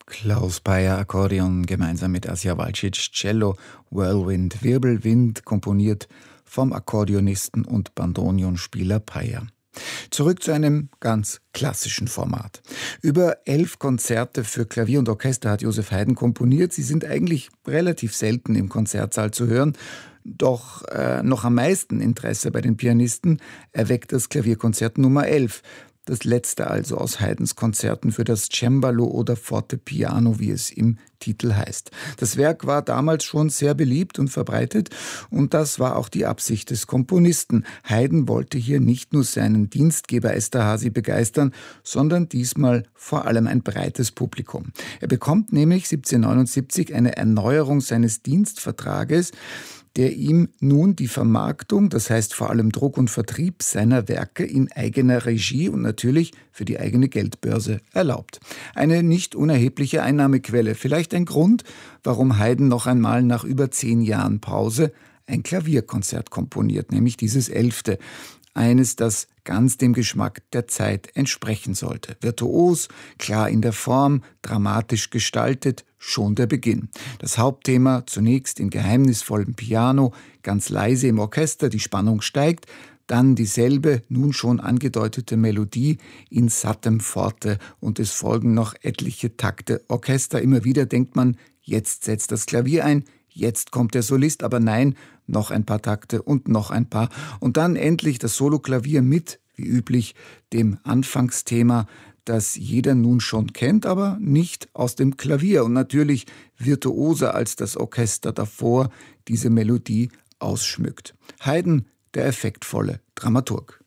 Klaus Payer Akkordeon gemeinsam mit Asja Walcic Cello, Whirlwind Wirbelwind, komponiert vom Akkordeonisten und Bandonionspieler Payer. Zurück zu einem ganz klassischen Format. Über 11 Konzerte für Klavier und Orchester hat Joseph Haydn komponiert. Sie sind eigentlich relativ selten im Konzertsaal zu hören. Doch noch am meisten Interesse bei den Pianisten erweckt das Klavierkonzert Nummer 11. Das letzte also aus Haydns Konzerten für das Cembalo oder Fortepiano, wie es im Titel heißt. Das Werk war damals schon sehr beliebt und verbreitet und das war auch die Absicht des Komponisten. Haydn wollte hier nicht nur seinen Dienstgeber Esterházy begeistern, sondern diesmal vor allem ein breites Publikum. Er bekommt nämlich 1779 eine Erneuerung seines Dienstvertrages, der ihm nun die Vermarktung, das heißt vor allem Druck und Vertrieb seiner Werke in eigener Regie und natürlich für die eigene Geldbörse erlaubt. Eine nicht unerhebliche Einnahmequelle, vielleicht ein Grund, warum Haydn noch einmal nach über 10 Jahren Pause ein Klavierkonzert komponiert, nämlich dieses 11. Eines, das ganz dem Geschmack der Zeit entsprechen sollte. Virtuos, klar in der Form, dramatisch gestaltet, schon der Beginn. Das Hauptthema zunächst in geheimnisvollem Piano, ganz leise im Orchester, die Spannung steigt, dann dieselbe, nun schon angedeutete Melodie in sattem Forte und es folgen noch etliche Takte Orchester. Immer wieder denkt man, jetzt setzt das Klavier ein, jetzt kommt der Solist, aber nein, noch ein paar Takte und noch ein paar. Und dann endlich das Soloklavier mit, wie üblich, dem Anfangsthema, das jeder nun schon kennt, aber nicht aus dem Klavier. Und natürlich virtuoser als das Orchester davor diese Melodie ausschmückt. Haydn, der effektvolle Dramaturg.